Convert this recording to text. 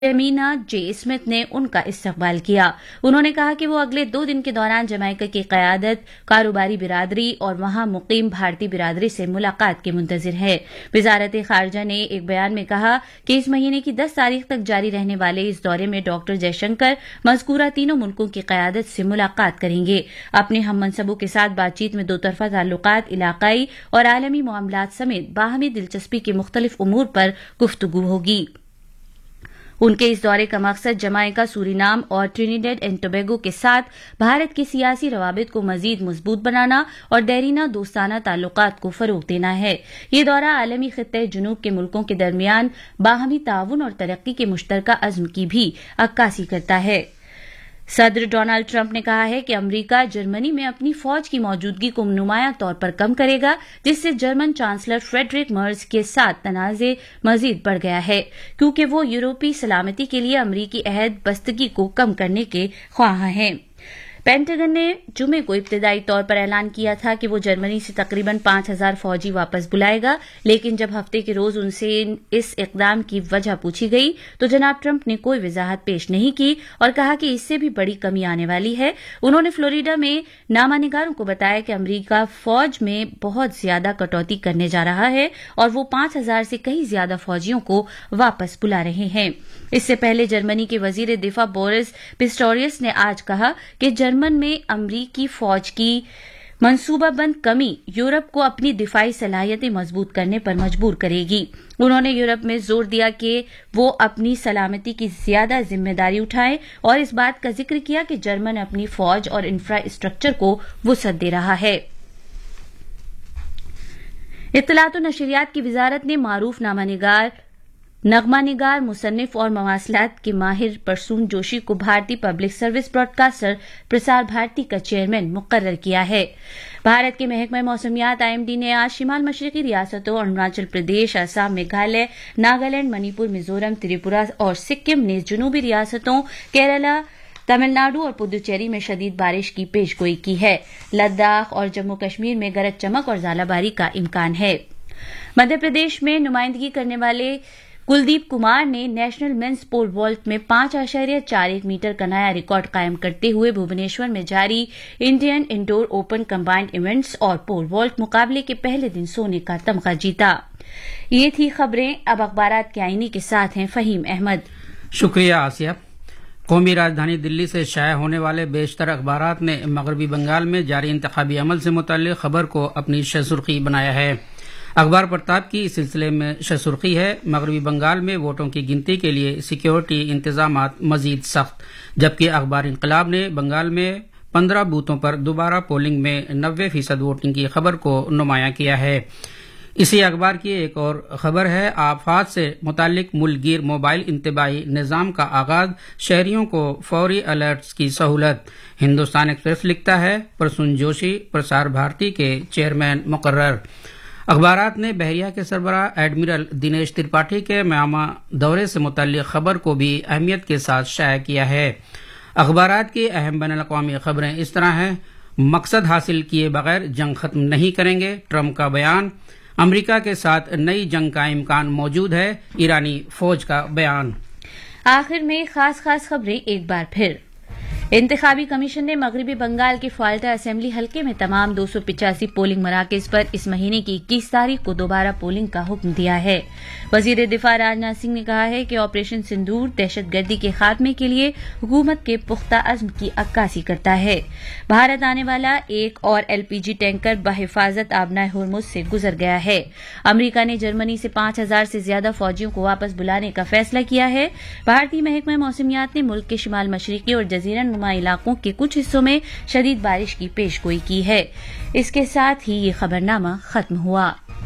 एमिना जे Smith ने उनका इस्तकबाल किया। उन्होंने कहा कि वो अगले 2 दिन के दौरान जमैका की क़यादत, कारोबारी बिरादरी और वहां मुकीम भारतीय बिरादरी से मुलाकात के मुंतज़िर है। वजारत खारजा ने एक बयान में कहा कि इस महीने की 10 तारीख तक जारी रहने वाले इस दौरे में डॉक्टर जयशंकर मज़कूरा तीनों मुल्कों की क़यादत से मुलाकात करेंगे। अपने हम मनसबों के साथ बातचीत में दोतरफा ताल्लुकात, इलाकाई और आलमी मामलात समेत बाहमी दिलचस्पी के मुख्तलिफ उमूर पर गुफ्तगू होगी। उनके इस दौरे का मकसद जमाइका, सूरीनाम और ट्रिनिडेड एंड टोबैगो के साथ भारत के सियासी रवाबित को मजीद मजबूत बनाना और देरीना दोस्ताना ताल्लुकात को फरोग देना है। ये दौरा आलमी खित्ते जुनूब के मुल्कों के दरमियान बाहमी ताउन और तरक्की के मुश्तरका अज़्म की भी अक्कासी करता है। सदर डोनाल्ड ट्रंप ने कहा है कि अमरीका जर्मनी में अपनी फौज की मौजूदगी को नुमायां तौर पर कम करेगा, जिससे जर्मन चांसलर फ्रेडरिक मर्ज के साथ तनाज़े मजीद बढ़ गया है, क्योंकि वो यूरोपीय सलामती के लिए अमरीकी अहद बस्तगी को कम करने के ख्वाह हैं। पेंटागन ने जुमे को इब्तिदाई तौर पर ऐलान किया था कि वो जर्मनी से तकरीबन 5,000 फौजी वापस बुलाएगा, लेकिन जब हफ्ते के रोज उनसे इस इकदाम की वजह पूछी गई तो जनाब ट्रंप ने कोई वजाहत पेश नहीं की और कहा कि इससे भी बड़ी कमी आने वाली है। उन्होंने फ्लोरिडा में नामानिगारों को बताया कि अमरीका फौज में बहुत ज्यादा कटौती करने जा रहा है और वो 5,000 से कहीं ज्यादा फौजियों को वापस बुला रहे हैं। इससे पहले जर्मनी के वजीर दिफा बोरिस पिस्टोरियस ने आज कहा कि जर्मन में अमरीकी फौज की मंसूबाबंद कमी यूरोप को अपनी दिफाई सलाहियतें मजबूत करने पर मजबूर करेगी। उन्होंने यूरोप में जोर दिया कि वो अपनी सलामती की ज्यादा जिम्मेदारी उठाएं और इस बात का जिक्र किया कि जर्मन अपनी फौज और इंफ्रास्ट्रक्चर को वुसअत दे रहा है। इत्तलात और नशरियात की वजारत ने मारूफ नगमानिगार, मुसन्निफ और मवासलात के माहिर परसून जोशी को भारतीय public service broadcaster Prasar Bharati का चेयरमैन मुकर्रर किया है। भारत के महकमा मौसमियात IMD ने आज शिमाल मशरकी रियासतों अरुणाचल प्रदेश, असम, मेघालय, नागालैंड, मणिपुर, मिजोरम, त्रिपुरा और सिक्किम ने जुनूबी रियासतों केरला, तमिलनाडु और पुदुचेरी में शदीद बारिश की पेशगोई की है। लद्दाख और जम्मू कश्मीर में गरज चमक और ज़ालाबारी का इम्कान है। मध्य प्रदेश में नुमाइंदगी करने वाले कुलदीप कुमार ने नेशनल मेंस पोल वॉल्ट में 5.41 मीटर का नया रिकॉर्ड कायम करते हुए भुवनेश्वर में जारी Indian indoor open combined events और पोल वॉल्ट मुकाबले के पहले दिन सोने का तमगा जीता। ये थी खबरें। अब अखबारात के आईनी के साथ हैं फहीम अहमद। शुक्रिया आसिया। कौमी राजधानी दिल्ली से शाया होने वाले बेशतर अखबारात ने मगरबी बंगाल में जारी इंतखाबी अमल से मुतल्लिक खबर को अपनी शहसुर्खी बनाया है। अखबार प्रताप की इस सिलसिले में शहसुर्खी है, मगरबी बंगाल में वोटों की गिनती के लिए सिक्योरिटी इंतजामात मजीद सख्त। जबकि अखबार इंकलाब ने बंगाल में 15 बूथों पर दोबारा पोलिंग में 90% वोटिंग की खबर को नुमायां किया है। इसी अखबार की एक और खबर है, आफात से मुतालिक मुल्कगीर मोबाइल इंतबाही निज़ाम का आगाज, शहरियों को फौरी अलर्ट्स की सहूलत। हिंदुस्तान एक्सप्रेस लिखता है, प्रसून जोशी प्रसार भारती के चेयरमैन मुकर्रर। अखबारात ने बहरिया के सरबराह एडमिरल दिनेश त्रिपाठी के म्यांमार दौरे से मुतल्लिक खबर को भी अहमियत के साथ शाया किया है। अखबारात की अहम बैनुल-अक़वामी खबरें इस तरह हैं, मकसद हासिल किए बगैर जंग खत्म नहीं करेंगे, ट्रंप का बयान। अमरीका के साथ नई जंग का इम्कान मौजूद है, ईरानी फौज का बयान। आखिर में खास खबरें एक बार फिर। इंतखाबी कमीशन ने मगरबी बंगाल के फाल्टा असेंबली हलके में तमाम 285 पोलिंग मराकज पर इस महीने की 21 तारीख को दोबारा पोलिंग का हुक्म दिया है। वजीर दिफा राजनाथ सिंह ने कहा है कि ऑपरेशन सिंदूर दहशतगर्दी के खात्मे के लिए हुकूमत के पुख्ता अज़्म की अक्कासी करता है। भारत आने वाला एक और LPG टैंकर बहिफाजत आबनाए हुर्मुज से गुजर गया है। अमरीका ने जर्मनी से 5,000 से ज्यादा फौजियों को वापस बुलाने का फैसला किया है। भारतीय महकमा मौसमियात ने मुल्क के शिमाल मशरिकी और जजीरा नुमा इलाकों के कुछ हिस्सों में शदीद बारिश की पेशगोई की है। इसके साथ ही ये खबरनामा खत्म हुआ।